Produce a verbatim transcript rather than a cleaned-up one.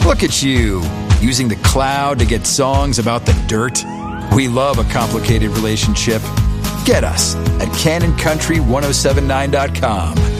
Look at you, using the cloud to get songs about the dirt. We love a complicated relationship. Get us at canon country ten seventy-nine dot com.